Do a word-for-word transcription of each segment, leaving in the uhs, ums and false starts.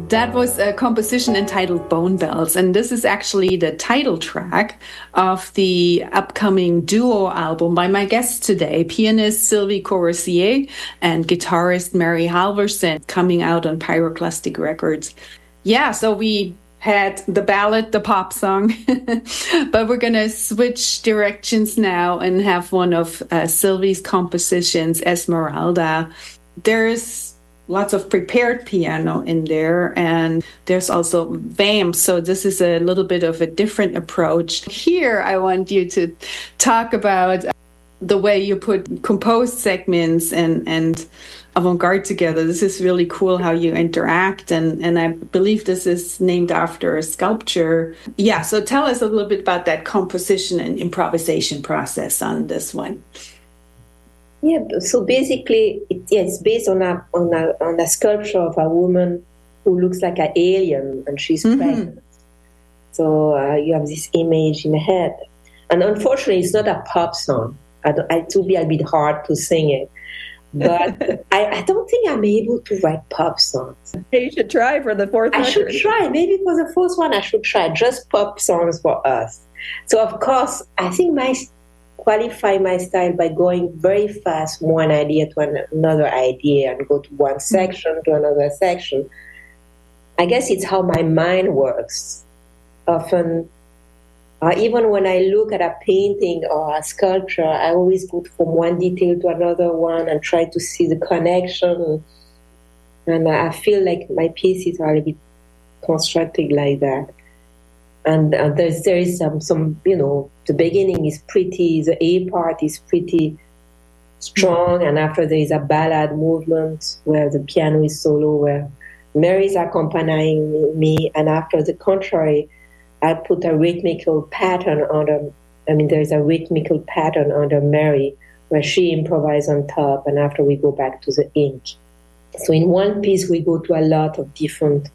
That was a composition entitled Bone Bells, and this is actually the title track of the upcoming duo album by my guests today, pianist Sylvie Courvoisier and guitarist Mary Halvorsen, coming out on Pyroclastic Records. Yeah, so we had the ballad, the pop song, but we're going to switch directions now and have one of uh, Sylvie's compositions, Esmeralda. There's lots of prepared piano in there, and there's also vamps, so this is a little bit of a different approach. Here, I want you to talk about the way you put composed segments and, and avant-garde together. This is really cool how you interact, and, and I believe this is named after a sculpture. Yeah, so tell us a little bit about that composition and improvisation process on this one. Yeah, so basically, it, yeah, it's based on a, on a on a sculpture of a woman who looks like an alien, and she's mm-hmm. pregnant. So uh, you have this image in the head. And unfortunately, it's not a pop song. I don't, it would be a bit hard to sing it. But I, I don't think I'm able to write pop songs. You should try for the fourth I record. should try. Maybe for the fourth one, I should try just pop songs for us. So, of course, I think my qualify my style by going very fast from one idea to an, another idea and go to one section to another section. I guess it's how my mind works. Often, uh, even when I look at a painting or a sculpture, I always go from one detail to another one and try to see the connection. And I feel like my pieces are a bit constructed like that. And uh, there's there is some, some, you know, the beginning is pretty, the A part is pretty strong, and after there is a ballad movement where the piano is solo, where Mary is accompanying me, and after the contrary, I put a rhythmical pattern under, I mean, there's a rhythmical pattern under Mary, where she improvises on top, and after we go back to the ink. So in one piece, we go to a lot of different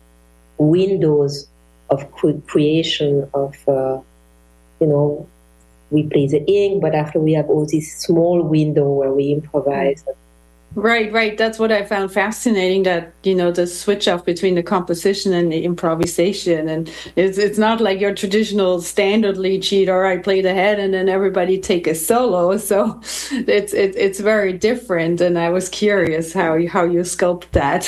windows of creation of, uh, you know, we play the ink, but after we have all this small window where we improvise. Right, right. That's what I found fascinating, that, you know, the switch off between the composition and the improvisation. And it's it's not like your traditional standard lead sheet, or I play the head and then everybody take a solo. So it's it, it's very different. And I was curious how you, how you sculpt that.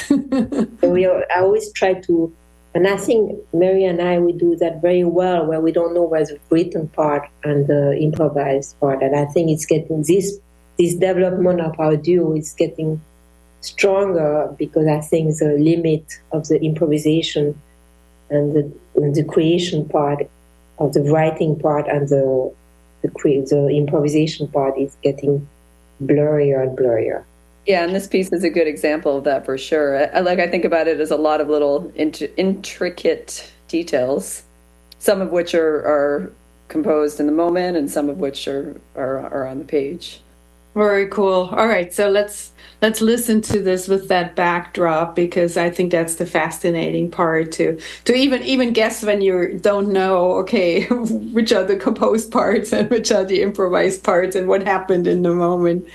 we are, I always try to, and I think Mary and I, we do that very well, where we don't know where's the written part and the improvised part. And I think it's getting this this development of our duo is getting stronger, because I think the limit of the improvisation and the, and the creation part of the writing part and the the, cre- the improvisation part is getting blurrier and blurrier. Yeah, and this piece is a good example of that for sure. I, like I think about it as a lot of little int- intricate details, some of which are, are composed in the moment, and some of which are, are are on the page. Very cool. All right, so let's let's listen to this with that backdrop, because I think that's the fascinating part, to to even even guess when you don't know, okay, which are the composed parts and which are the improvised parts and what happened in the moment.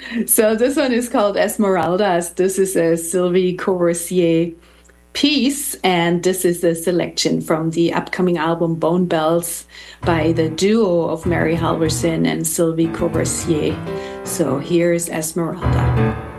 So this one is called Esmeralda. This is a Sylvie Courvoisier piece, and this is a selection from the upcoming album Bone Bells by the duo of Mary Halvorsen and Sylvie Courvoisier. So here's Esmeralda.